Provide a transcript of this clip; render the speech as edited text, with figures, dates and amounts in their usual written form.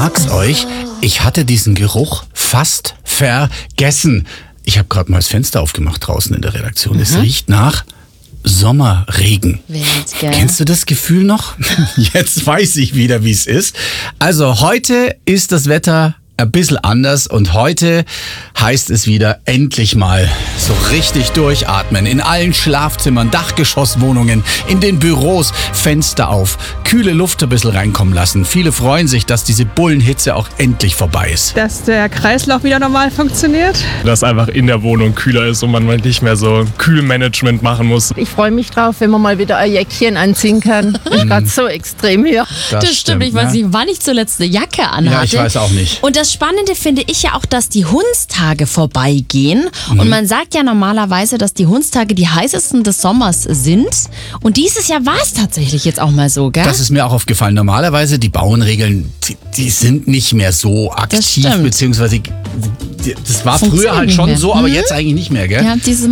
sag's euch, ich hatte diesen Geruch fast vergessen. Ich habe gerade mal das Fenster aufgemacht draußen in der Redaktion. Es riecht nach Sommerregen. Wild, gell? Kennst du das Gefühl noch? Jetzt weiß ich wieder, wie es ist. Also heute ist das Wetter ein bisschen anders und heute heißt es wieder endlich mal so richtig durchatmen. In allen Schlafzimmern, Dachgeschosswohnungen, in den Büros, Fenster auf, kühle Luft ein bisschen reinkommen lassen. Viele freuen sich, dass diese Bullenhitze auch endlich vorbei ist. Dass der Kreislauf wieder normal funktioniert. Dass einfach in der Wohnung kühler ist und man mal nicht mehr so Kühlmanagement machen muss. Ich freue mich drauf, wenn man mal wieder ein Jäckchen anziehen kann. Ist gerade so extrem hier. Das stimmt. Ich weiß nicht, wann ich zuletzt eine Jacke anhatte. Ja, ich weiß auch nicht. Und das Spannende finde ich ja auch, dass die Hundstage vorbeigehen. Und man sagt ja normalerweise, dass die Hundstage die heißesten des Sommers sind. Und dieses Jahr war es tatsächlich jetzt auch mal so, gell? Das ist mir auch aufgefallen. Normalerweise, die Bauernregeln, die sind nicht mehr so aktiv, stimmt. beziehungsweise das war früher Funktioniert halt nicht schon mehr. so, aber jetzt eigentlich nicht mehr, gell? Ja, dieses